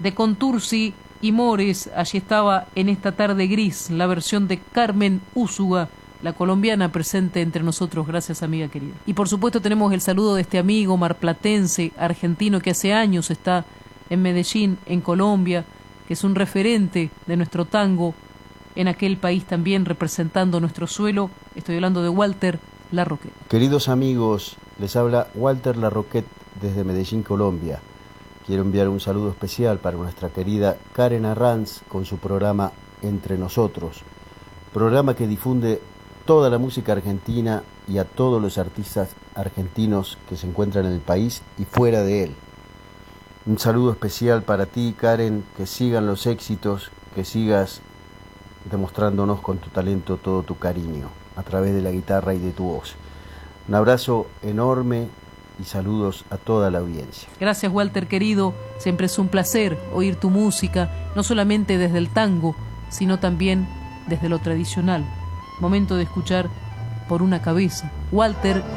de Contursi y Mores. Allí estaba En esta tarde gris, la versión de Carmen Úsuga, la colombiana presente entre nosotros. Gracias, amiga querida. Y por supuesto tenemos el saludo de este amigo marplatense, argentino, que hace años está en Medellín, en Colombia, que es un referente de nuestro tango en aquel país también, representando nuestro suelo. Estoy hablando de Walter Larroquet. Queridos amigos, les habla Walter Larroquet desde Medellín, Colombia. Quiero enviar un saludo especial para nuestra querida Karen Arranz con su programa Entre Nosotros, programa que difunde toda la música argentina y a todos los artistas argentinos que se encuentran en el país y fuera de él. Un saludo especial para ti, Karen, que sigan los éxitos, que sigas demostrándonos con tu talento todo tu cariño a través de la guitarra y de tu voz. Un abrazo enorme y saludos a toda la audiencia. Gracias, Walter querido, siempre es un placer oír tu música, no solamente desde el tango, sino también desde lo tradicional. Momento de escuchar Por una cabeza. Walter